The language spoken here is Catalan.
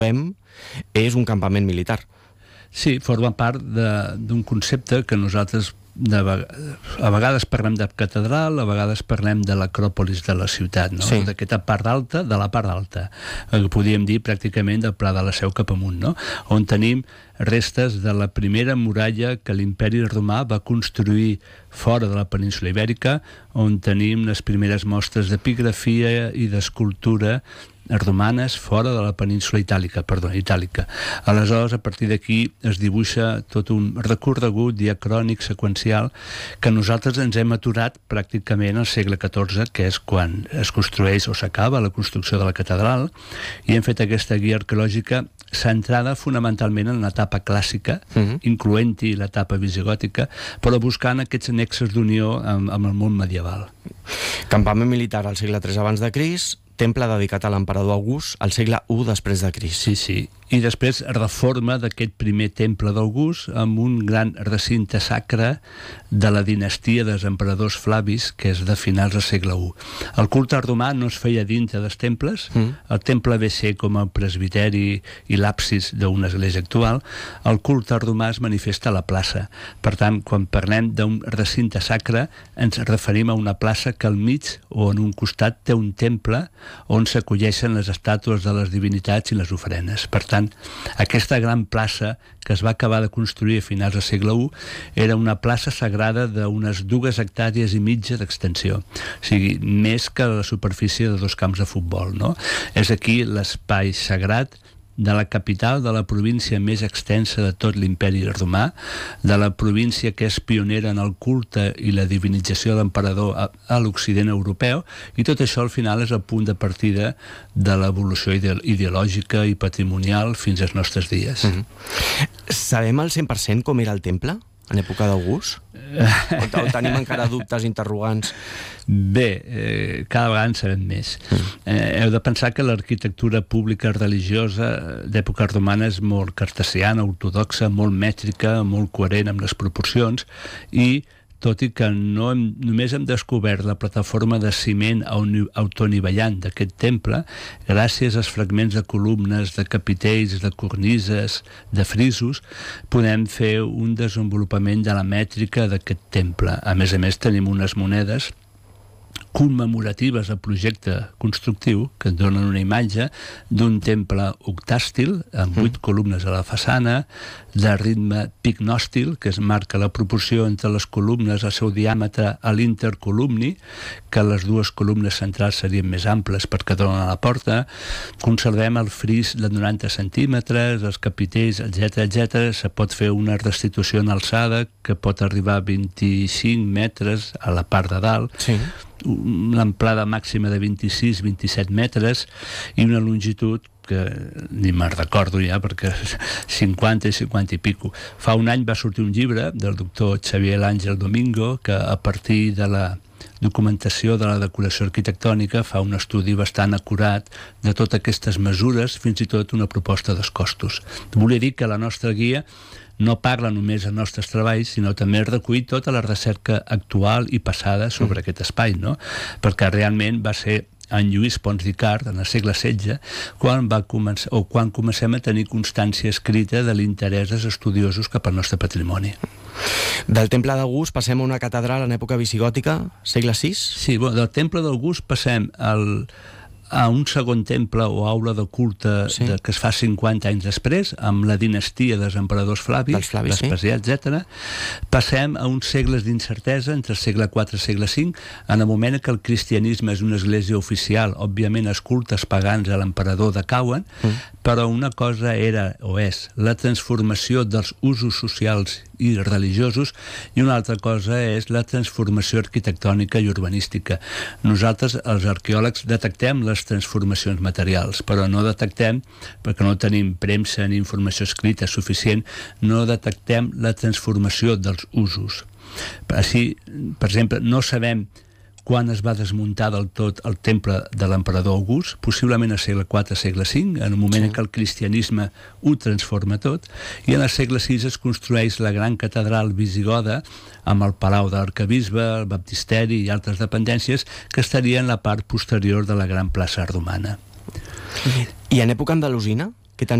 és un campament militar. Sí, forma part d'un concepte que nosaltres a vegades parlem de catedral, a vegades parlem de l'acròpolis de la ciutat, no? Sí. D'aquesta part alta, de la part alta, que podríem dir pràcticament del Pla de la Seu cap amunt, no? On tenim restes de la primera muralla que l'imperi romà va construir fora de la península Ibèrica, on tenim les primeres mostres d'epigrafia i d'escultura romanes fora de la península itàlica. Aleshores, a partir d'aquí es dibuixa tot un recorregut diacrònic seqüencial que nosaltres ens hem aturat pràcticament al segle XIV, que és quan es construeix o s'acaba la construcció de la catedral, i hem fet aquesta guia arqueològica centrada fonamentalment en l'etapa clàssica, incloent-hi l'etapa visigòtica, però buscant aquests nexes d'unió amb el món medieval. Campament militar al segle III abans de Crist, temple dedicat a l'emperador August al segle I després de Crist. Sí. I després reforma d'aquest primer temple d'August amb un gran recinte sacre de la dinastia dels emperadors Flavis, que és de finals del segle I. El culte romà no es feia dintre dels temples, el temple ve ser com el presbiteri i l'absis d'una església actual, el culte romà es manifesta a la plaça. Per tant, quan parlem d'un recinte sacre, ens referim a una plaça que al mig o en un costat té un temple on s'acolleixen les estàtues de les divinitats i les ofrenes. Per tant, aquesta gran plaça que es va acabar de construir a finals del segle I era una plaça sagrada d'unes 2 hectàrees i mitja d'extensió, o sigui, més que la superfície de 2 camps de futbol, no? És aquí l'espai sagrat de la capital de la província més extensa de tot l'imperi romà, de la província que és pionera en el culte i la divinització de l'emperador a l'Occident europeu, i tot això al final és el punt de partida de l'evolució ideològica i patrimonial fins als nostres dies. Sabem al 100% com era el temple en època d'August? O tenim encara dubtes, interrogants? Bé, cada vegada en sabem més. Heu de pensar que l'arquitectura pública religiosa d'època romana és molt cartesiana, ortodoxa, molt mètrica, molt coherent amb les proporcions, i tot i que només hem descobert la plataforma de ciment autonivellant d'aquest temple, gràcies als fragments de columnes, de capitells, de cornises, de frisos, podem fer un desenvolupament de la mètrica d'aquest temple. A més, tenim unes monedes commemoratives al projecte constructiu que et donen una imatge d'un temple octàstil amb 8 columnes a la façana, de ritme picnòstil, que es marca la proporció entre les columnes, el seu diàmetre a l'intercolumni, que les 2 columnes centrals serien més amples perquè donen a la porta. Conservem el fris de 90 centímetres, els capitells, etc. Se pot fer una restitució en alçada que pot arribar a 25 metres a la part de dalt. Sí. L'amplada màxima de 26-27 metres i una longitud que ni me'n recordo ja perquè 50 i 50 i pico. Fa un any va sortir un llibre del doctor Xavier Ángel Domingo que a partir de la documentació de la decoració arquitectònica fa un estudi bastant acurat de totes aquestes mesures, fins i tot una proposta dels costos. Volia dir que la nostra guia no parla només dels nostres treballs, sinó també recull tota la recerca actual i passada sobre aquest espai, no? Perquè realment va ser en Lluís Pons d'Icart, en el segle XVI, quan comencem a tenir constància escrita de l'interès dels estudiosos cap al nostre patrimoni. Del temple d'August passem a una catedral en època visigòtica, segle VI? Sí, del temple d'August passem a un segon temple o aula de culte que es fa 50 anys després, amb la dinastia dels emperadors Flavis, Vespasià, etc. Passem a uns segles d'incertesa, entre el segle IV i el segle V, en el moment que el cristianisme és una església oficial, òbviament els cultes pagans a l'emperador decauen, però una cosa era o és la transformació dels usos socials i religiosos i una altra cosa és la transformació arquitectònica i urbanística. Nosaltres, els arqueòlegs, detectem les transformacions materials, però no detectem, perquè no tenim premsa ni informació escrita suficient, no detectem la transformació dels usos. Així, per exemple, no sabem quan es va desmuntar del tot el temple de l'emperador August, possiblement al segle IV, segle V, en el moment en què el cristianisme ho transforma tot, i en el segle VI es construeix la gran catedral visigoda amb el palau de l'arquebisbe, el baptisteri i altres dependències que estarien en la part posterior de la gran plaça romana. I en època andalusina?